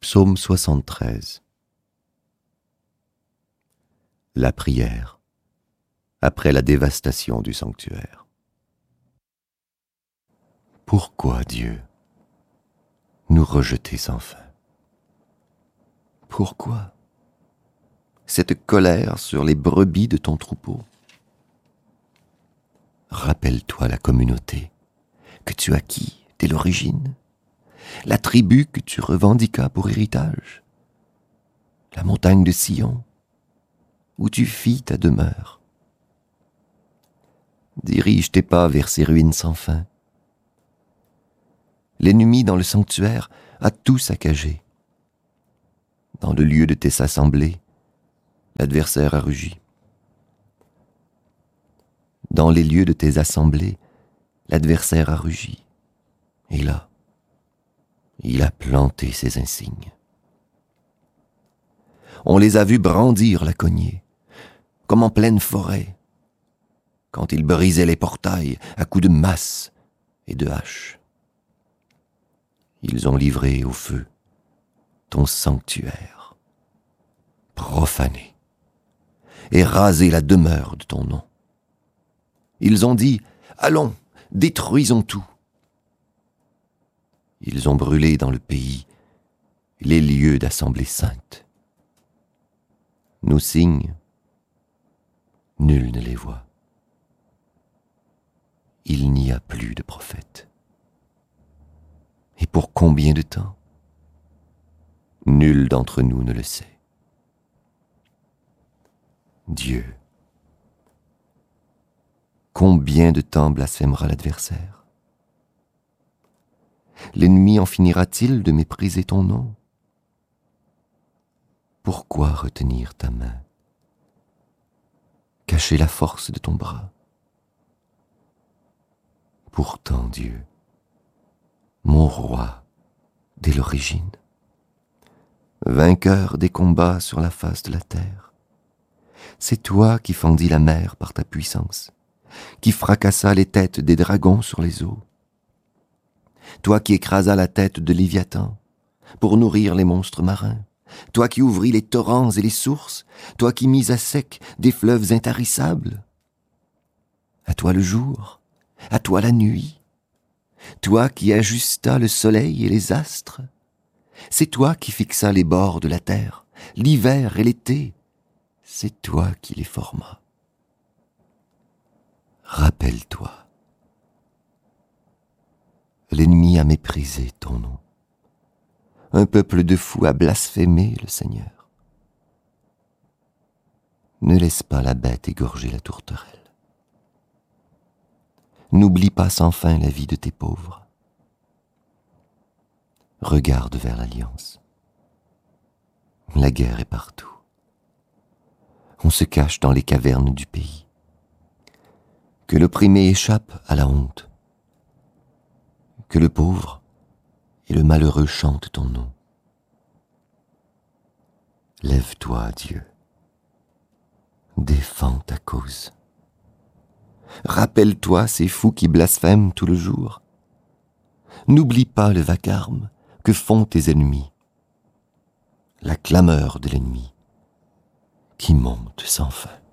Psaume 73. La prière après la dévastation du sanctuaire. Pourquoi, Dieu, nous rejeter sans fin? Pourquoi cette colère sur les brebis de ton troupeau? Rappelle-toi la communauté que tu acquis dès l'origine, la tribu que tu revendiquas pour héritage, la montagne de Sion, où tu fis ta demeure. Dirige tes pas vers ces ruines sans fin. L'ennemi dans le sanctuaire a tout saccagé. Dans le lieu de tes assemblées, l'adversaire a rugi. Dans les lieux de tes assemblées, l'adversaire a rugi. Et là, il a planté ses insignes. On les a vus brandir la cognée, comme en pleine forêt, quand ils brisaient les portails à coups de masse et de hache. Ils ont livré au feu ton sanctuaire, profané, et rasé la demeure de ton nom. Ils ont dit, allons, détruisons tout. Ils ont brûlé dans le pays les lieux d'assemblée sainte. Nos signes, nul ne les voit. Il n'y a plus de prophète. Et pour combien de temps? Nul d'entre nous ne le sait. Dieu, combien de temps blasphémera l'adversaire? L'ennemi en finira-t-il de mépriser ton nom? Pourquoi retenir ta main? Cacher la force de ton bras? Pourtant, Dieu, mon roi dès l'origine, vainqueur des combats sur la face de la terre, c'est toi qui fendis la mer par ta puissance, qui fracassa les têtes des dragons sur les eaux, toi qui écrasas la tête de Léviathan pour nourrir les monstres marins, toi qui ouvris les torrents et les sources, toi qui mis à sec des fleuves intarissables. À toi le jour, à toi la nuit, toi qui ajustas le soleil et les astres, c'est toi qui fixas les bords de la terre, l'hiver et l'été, c'est toi qui les formas. Rappelle-toi, l'ennemi a méprisé ton nom. Un peuple de fous a blasphémé le Seigneur. Ne laisse pas la bête égorger la tourterelle. N'oublie pas sans fin la vie de tes pauvres. Regarde vers l'Alliance. La guerre est partout. On se cache dans les cavernes du pays. Que l'opprimé échappe à la honte. Que le pauvre et le malheureux chantent ton nom. Lève-toi, Dieu. Défends ta cause. Rappelle-toi ces fous qui blasphèment tout le jour. N'oublie pas le vacarme que font tes ennemis, la clameur de l'ennemi qui monte sans fin.